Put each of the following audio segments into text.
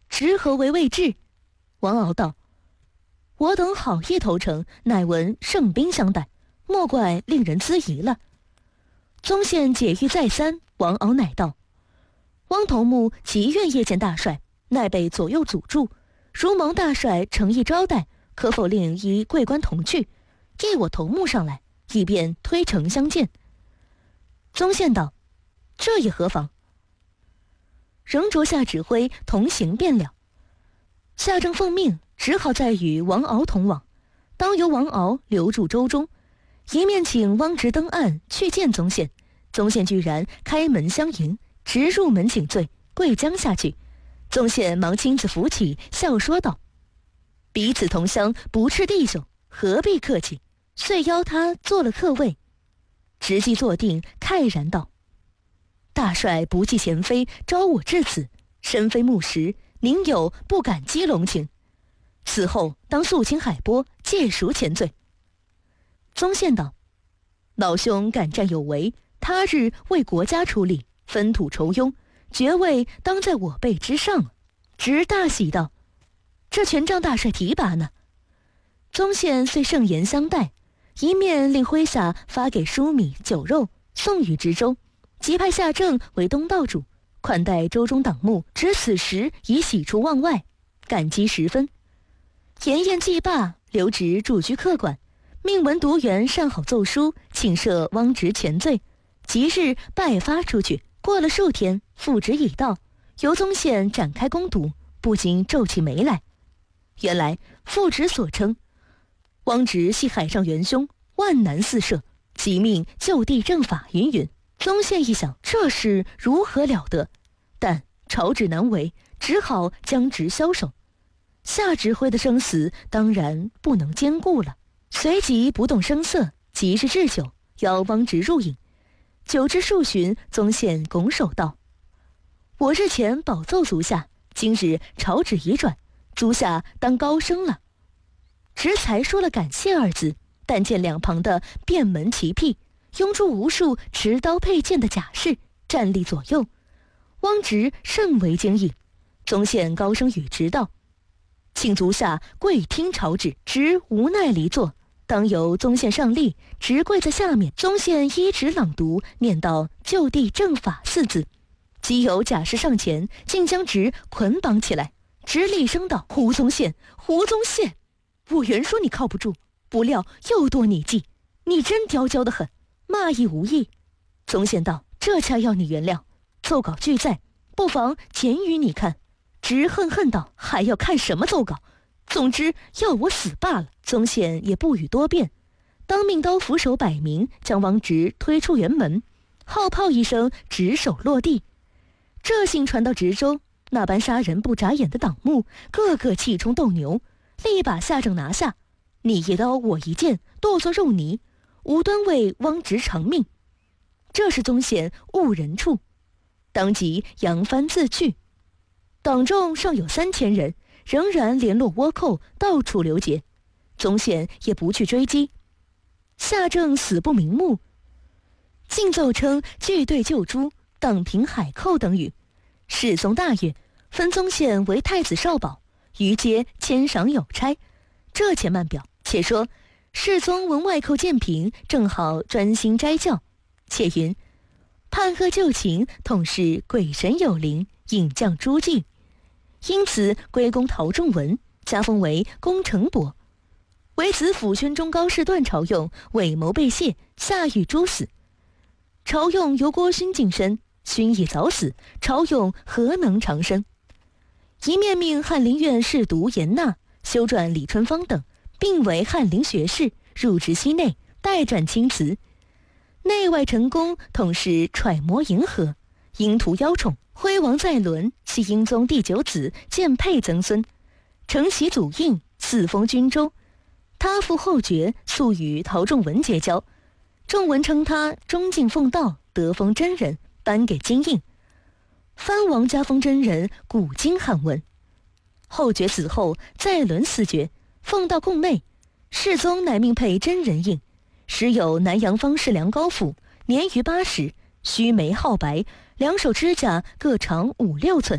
执何为未至？王敖道：我等好意投诚，乃闻胜兵相待，莫怪令人咨疑了。宗宪解郁再三，王敖乃道：汪头目极愿夜见大帅，乃被左右阻住，如蒙大帅诚意招待，可否令一贵官同去，替我头目上来，以便推诚相见？宗宪道：这也何妨？仍着下指挥，同行便了。夏正奉命，只好再与王敖同往，当由王敖留住州中，一面请汪直登岸去见宗宪。宗宪居然开门相迎，直入门请罪，跪将下去。宗宪忙亲自扶起，笑说道：彼此同乡，不啻弟兄，何必客气？遂邀他坐了客位。直即坐定，慨然道：大帅不计前非，招我至此，身非木石，宁有不感激隆情？此后当肃清海波，戒赎前罪。宗宪道：老兄敢战有为，他日为国家出力，分土筹庸，爵位当在我辈之上。直大喜道：这全仗大帅提拔呢。宗宪遂盛言相待，一面令麾下发给蔬米酒肉，送与直州，即派夏正为东道主，款待州中党目，只此时已喜出望外，感激十分。筵宴既罢，留直驻居客馆，命文读员上好奏书，请赦汪直前罪，即日拜发出去。过了数天，复旨已到，由宗宪展开攻读，不禁皱起眉来。原来复旨所称，汪直系海上元凶，万难四射，即命就地正法云云。宗宪一想，这事如何了得？但朝旨难违，只好将职枭首。夏指挥的生死当然不能兼顾了，随即不动声色，即日置酒，邀汪直入饮。酒至数巡，宗宪拱手道：我日前保奏足下，今日朝旨已转，足下当高升了。直才说了感谢二字，但见两旁的便门齐辟，拥住无数持刀佩剑的甲士，站立左右。汪直甚为惊异，宗宪高声与直道：请足下跪听朝旨。直无奈离座，当由宗宪上立，直跪在下面。宗宪依旨朗读，念到就地正法四字，即有甲士上前，竟将直捆绑起来。直厉声道：胡宗宪，胡宗宪，我原说你靠不住，不料又多你计，你真刁刁得很，骂亦无益。宗宪道：这恰要你原谅，奏稿俱在，不妨检与你看。直恨恨道：还要看什么奏稿？总之要我死罢了。宗宪也不语多辩，当命刀斧手摆明，将汪直推出园门，号炮一声，直手落地。这信传到直州，那般杀人不眨眼的党目，个个气冲斗牛，立把夏正拿下，你一刀我一剑，剁作肉泥，无端为汪直偿命。这是宗宪误人处，当即扬帆自去。党众尚有3000人，仍然联络倭寇，到处流劫。宗宪也不去追击。夏正死不瞑目，竟奏称拒对救诸，荡平海寇等语。世宗大悦，分宗宪为太子少保，余皆谦赏有差。这且慢表，且说世宗闻外寇渐平，正好专心斋教。且云：叛恶旧情，统是鬼神有灵，引降诸暨。因此归功陶仲文，加封为功成伯。为子辅宣中高士段朝用，伪谋被泄，下狱诛死。朝用由郭勋晋升，勋已早死，朝用何能长生？一面命翰林院侍读严纳、修撰李春芳等，并为翰林学士，入职西内，代撰青词。内外成功，统是揣摩迎合，因图邀宠。徽王在伦，系英宗第9子，建配曾孙，承袭祖印，赐封军州。他父后爵，素与陶仲文结交，仲文称他忠敬奉道，得封真人，颁给金印。藩王加封真人，古今罕闻。后爵死后，在伦嗣爵，奉到贡内。世宗乃命配真人印，时有南阳方士梁高甫，年逾80，须眉皓白，两手指甲各长5、6寸，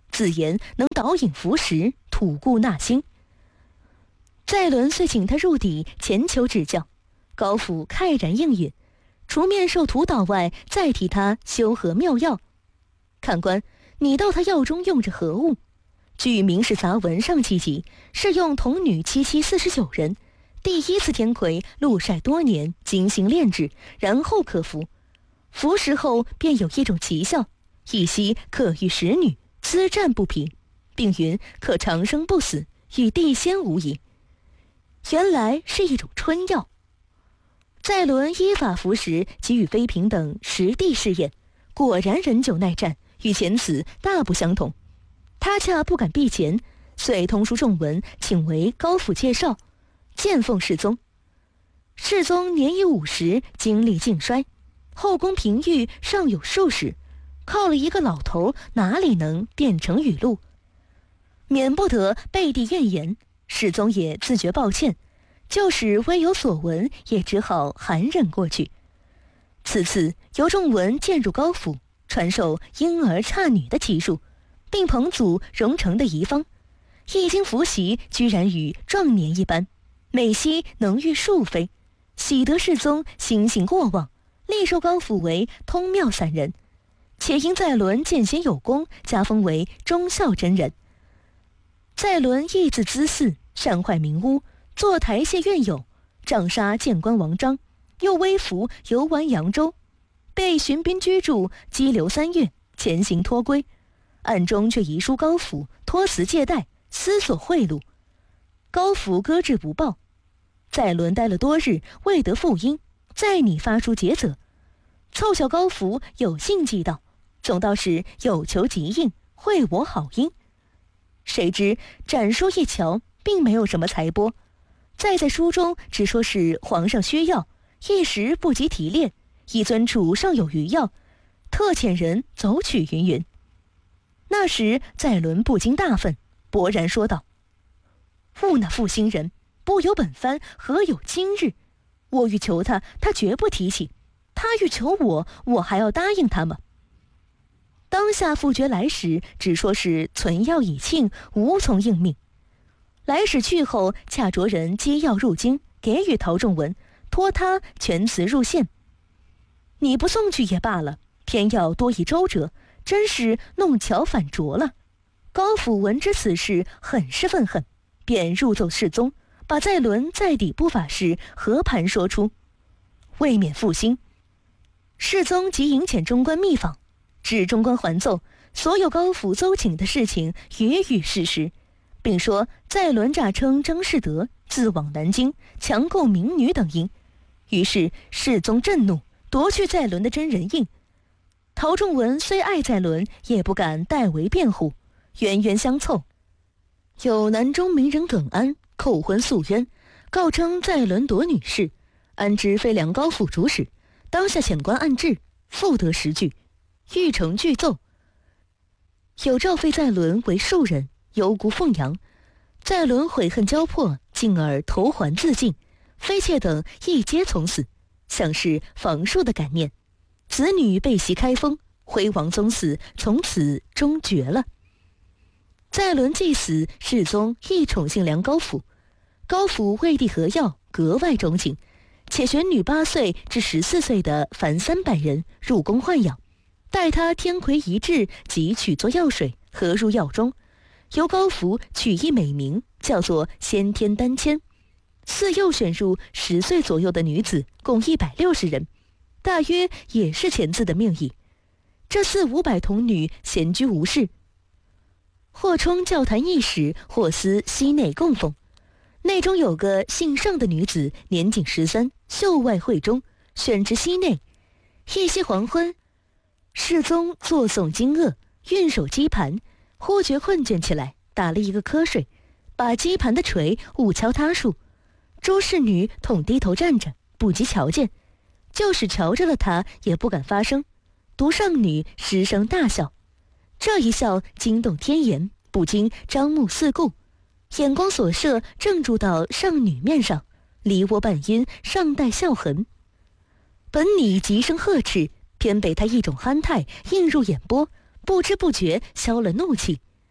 自言能导引符石，吐故纳新。载伦遂请他入邸前求指教，高府慨然应允，除面授图导外，再替他修合妙药。看官，你道他药中用着何物？据《明史杂文》上记集，是用童女7749人，第一次天葵露晒多年，精心炼制，然后可服。服食后便有一种奇效，一夕可遇使女，滋战不平，并云可长生不死，与地仙无异。原来是一种春药。载伦依法服食，给予妃嫔等实地试验，果然人久耐战，与前此大不相同。他恰不敢避前，遂通书重文，请为高府介绍，见奉世宗。世宗年已50，精力尽衰，后宫嫔御尚有数十，靠了一个老头，哪里能变成语录？免不得背地怨言。世宗也自觉抱歉，就使微有所闻，也只好含忍过去。此次由仲文渐入高府，传授婴儿差女的奇术，并彭祖荣成的遗方，一经服习，居然与壮年一般，每夕能遇数妃，喜得世宗心性过往，立授高府为通妙散人，且因载伦见贤有功，加封为忠孝真人。载伦亦自滋肆，擅坏民屋，坐台榭院友，杖杀谏官王章，又微服游玩扬州，被巡兵居住，羁留3月，前行脱归，暗中却遗书高府，托辞借贷，私索贿赂。高府搁置不报，载伦待了多日，未得复音，再拟发书诘责。凑巧高府有幸寄到，总道是有求即应，惠我好音。谁知展书一瞧，并没有什么才波，再在书中只说是皇上需要，一时不及提炼，一尊主尚有余药，特遣人走取云云。那时载伦不禁大愤，勃然说道：勿那负心人，不有本番，何有今日？我欲求他，他绝不提起；他欲求我，我还要答应他吗？当下复决来使，只说是存药已罄，无从应命。来使去后，恰着人接药入京，给予陶仲文，托他全词入献。你不送去也罢了，偏要多一周折，真是弄巧反拙了。高府闻知此事，很是愤恨，便入奏世宗，把载伦在邸不法事和盘说出，未免负心。世宗即迎遣中官密访，指中官还奏所有高府奏请的事情语语事实，并说载伦诈称张士德，自往南京强购民女等因。于是世宗震怒，夺去载伦的真人印。陶仲文虽爱载伦，也不敢代为辩护，冤冤相凑。有南中名人耿安扣婚诉冤，告称载伦夺女事，安知非梁高府主使，当下遣官按制，复得10句，欲成具奏。有诏废载伦为庶人，犹孤奉养。载伦悔恨交迫，进而投环自尽，妃妾等一皆从死，像是房庶的感念。子女被袭开封，徽王宗嗣从此终绝了。载伦既死，世宗亦宠幸梁高府，高府为帝何药格外钟情，且选女8岁至14岁的凡300人入宫豢养，待他天魁一至，即取作药水，合入药中，由高府取一美名，叫做先天丹签。赐又选入10岁左右的女子，共160人，大约也是钱字的命意。这400-500童女闲居无事，或充教坛一室，或司西内供奉。内中有个姓尚的女子，年仅13，秀外慧中，选至西内。一夕黄昏，世宗坐诵经恶，运手击盘，忽觉困倦起来，打了一个瞌睡，把击盘的锤误敲他处。诸侍女同低头站着，不及瞧见，就是瞧着了他，也不敢发声。独上女失声大笑，这一笑惊动天颜，不禁张目四顾，眼光所射正注到上女面上，梨涡半阴，尚带笑痕。本拟急声呵斥，偏被他一种憨态映入眼波，不知不觉消了怒气，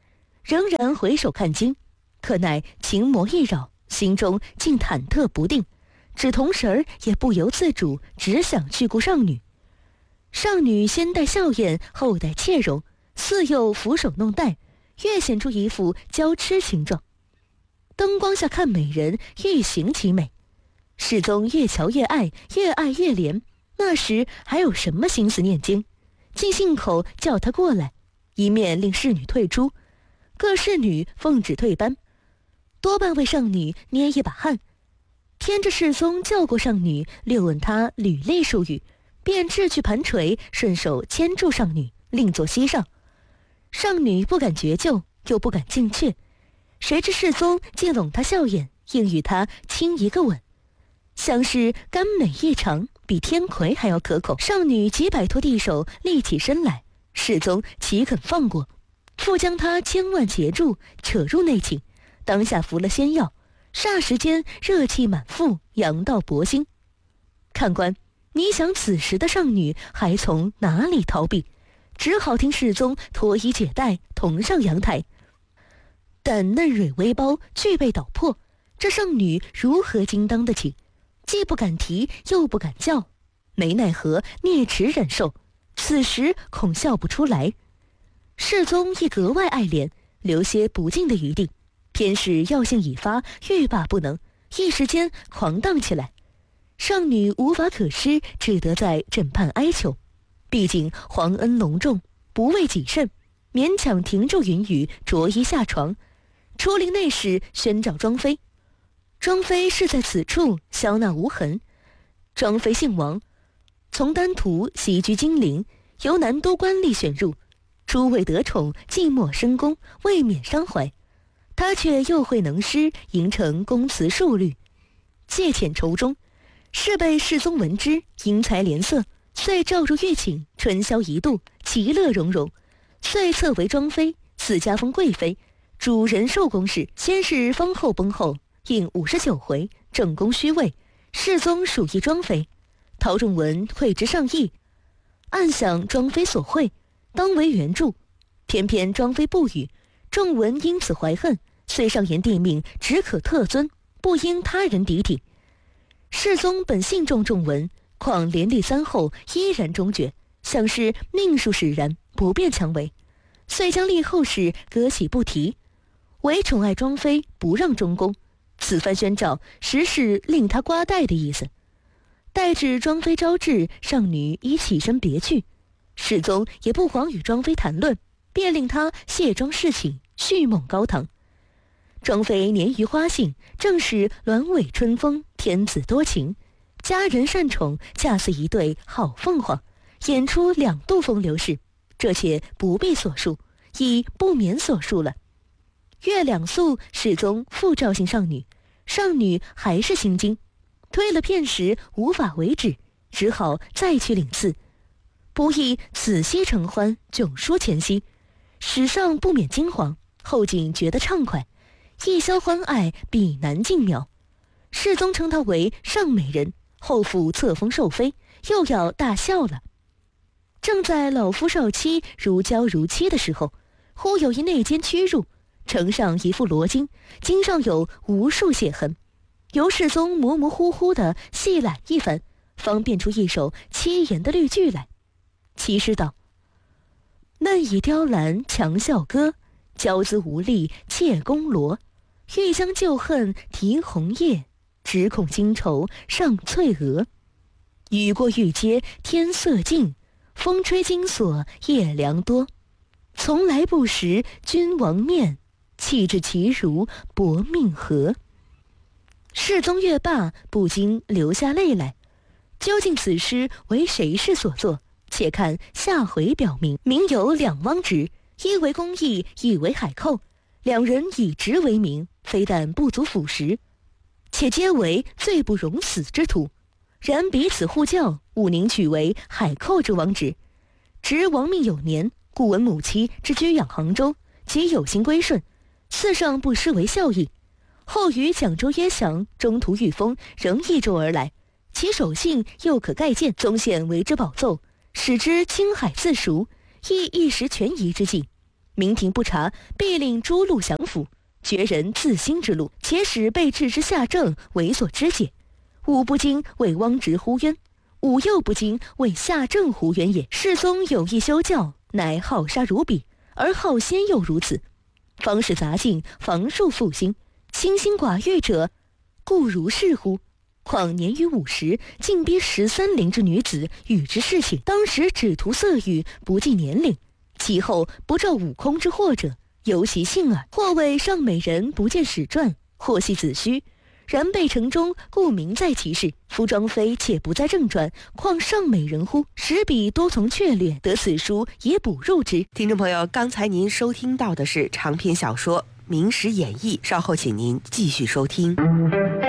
仍然回首看经，可乃情魔一扰，心中竟忐忑不定，只同时儿也不由自主，只想去顾上女。上女先带笑颜，后带怯容，似又俯首弄待，越显出一副娇痴情状。灯光下看美人，愈行其美。世宗越瞧越爱，越爱越怜。那时还有什么心思念经？竟信口叫她过来，一面令侍女退出。各侍女奉旨退班，多半为上女捏一把汗。偏着世宗叫过上女，略问她履历数语，便掷去盘锤，顺手牵住上女，另坐膝上。上女不敢绝救，又不敢进却，谁知世宗竟拢她笑眼，应与她亲一个吻，像是甘美异常，比天葵还要可口。上女即摆脱地手，立起身来，世宗岂肯放过，复将她牵腕截住，扯入内寝，当下服了仙药，霎时间热气满腹，阳到脖心。看官，你想此时的上女还从哪里逃避？只好听世宗脱衣解带，同上阳台。但嫩蕊微苞俱被捣破，这上女如何经当得起？既不敢提，又不敢叫，没奈何，啮齿忍受。此时恐笑不出来。世宗亦格外爱怜，留些不敬的余地，偏是药性已发，欲罢不能，一时间狂荡起来。上女无法可施，只得在枕畔哀求。毕竟皇恩隆重，不为己甚，勉强停住云雨，着衣下床。出林内时宣召庄妃，庄妃是在此处，消纳无痕。庄妃姓王，从丹徒袭居金陵，由南都官吏选入，诸位得宠，寂寞深宫，未免伤怀。她却又会能诗，吟成宫词数律，借遣愁中，是被世宗闻之，因才怜色，遂召入御寝，春宵一度，其乐融融。遂册为庄妃，赐加封贵妃，主仁寿宫事。先是封后崩后，应59回，正宫虚位。世宗属意庄妃，陶仲文绘之上意，暗想庄妃所绘，当为原著。偏偏庄妃不语，仲文因此怀恨，遂上言帝命，只可特尊，不应他人敌体。世宗本信重仲文，况连立3后，依然终决，像是命数使然，不便强为，遂将立后事搁起不提，唯宠爱庄妃，不让中宫。此番宣诏，实是令他瓜带的意思。待至庄妃招致，上女已起身别去，世宗也不遑与庄妃谈论，便令她卸妆侍寝，续梦高堂。庄妃年逾花杏，正是鸾尾春风，天子多情，佳人善宠，恰似一对好凤凰，演出2度风流事。这且不必所述，已不免所述了。月2宿，世宗复召信上女，上女还是心惊，推了片时无法为止，只好再去领赐。不意此夕承欢，迥殊前夕，史上不免惊惶，后竟觉得畅快，一宵欢爱，必难尽渺。世宗称她为上美人，后复册封寿妃，又要大笑了。正在老夫少妻如胶如漆的时候，忽有一内监驱入，呈上一副罗巾，巾上有无数血痕，由世宗模模糊糊地细览一番，方辨出一首凄言的律句来。其诗道：嫩以雕兰强笑歌，娇姿无力妾宫罗。欲将旧恨提红叶，只恐新愁上翠娥。雨过玉阶天色静，风吹金锁夜凉多。从来不识君王面，弃之其如薄命何。世宗阅罢，不禁流下泪来。究竟此诗为谁氏所作？且看下回表明。名有2汪直，一为公议，一为海寇，两人以直为名，非但不足腐蚀，且皆为罪不容死之徒。然彼此互教，武宁取为海寇之汪直。直亡命有年，故闻母妻之居养杭州，即有心归顺，嗣上不失为孝义。后于蒋州约降，中途御封，仍益州而来，其守信又可盖见，宗宪为之保奏，使之青海自赎，亦一时权宜之计。 明廷不察，必令诸路降服，绝人自兴之路，且使被治之下政为所知解。吾不禁为汪直呼冤，吾又不禁为下政呼冤也。世宗有意修教，乃好杀如彼，而好仙又如此，方士杂境，防树复兴，清心寡欲者，故如是乎？况年逾50，竟逼13龄之女子与之侍寝，当时只图色欲，不计年龄，其后不照悟空之祸者，由其性耳。或谓上美人不见史传，或系子虚，然备城中，故名在其事。夫庄妃且不在正传，况上美人乎？史笔多从确略，得此书也补入之。 听众朋友，刚才您收听到的是长篇小说《明史演义》，稍后请您继续收听。